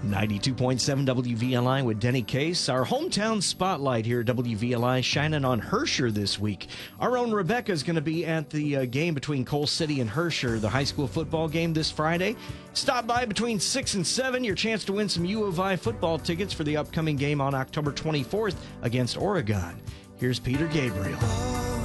92.7 WVLI with Denny Case. Our hometown spotlight here at WVLI shining on Herscher this week. Our own Rebecca is going to be at the game between Coal City and Herscher, the high school football game this Friday. Stop by between 6 and 7, your chance to win some U of I football tickets for the upcoming game on October 24th against Oregon. Here's Peter Gabriel.